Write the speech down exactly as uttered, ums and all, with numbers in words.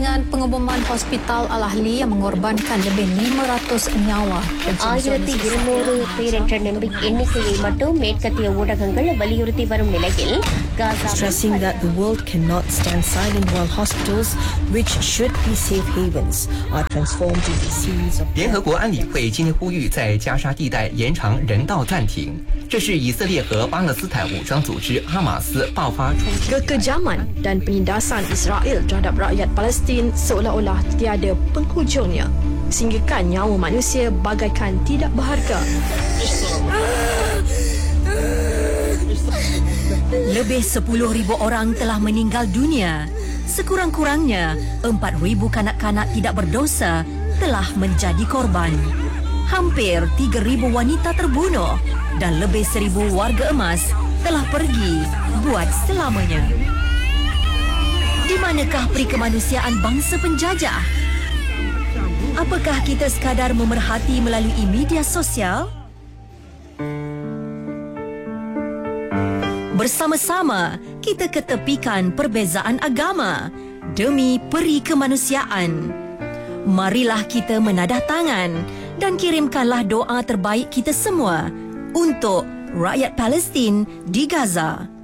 dengan pengeboman hospital Al-Ahli yang mengorbankan lebih lima ratus nyawa. ஆயிரத்தி இருநூறு பேர் என்ற நம்பி எண்ணிக்கையை மட்டும் மேற்கத்திய ஊடகங்கள் வலியுறுத்தி வரும் நிலையில் காசா stressing that the world cannot stand silent while hospitals, which should be safe havens, are transformed into series of 联合国安理会今天呼吁在加沙地带延长人道暂停，这是以色列和巴勒斯坦武装组织哈马斯爆发冲突。 kekejaman dan penindasan Israel terhadap rakyat Palestin seolah-olah tiada penghujungnya, sehinggakan nyawa manusia bagaikan tidak berharga. Lebih sepuluh ribu orang telah meninggal dunia. Sekurang-kurangnya empat ribu kanak-kanak tidak berdosa telah menjadi korban. Hampir tiga ribu wanita terbunuh dan lebih seribu warga emas telah pergi buat selamanya. Di manakah peri kemanusiaan bangsa penjajah? Apakah kita sekadar memerhati melalui media sosial? Bersama-sama, kita ketepikan perbezaan agama demi peri kemanusiaan. Marilah kita menadah tangan dan kirimkanlah doa terbaik kita semua untuk rakyat Palestin di Gaza.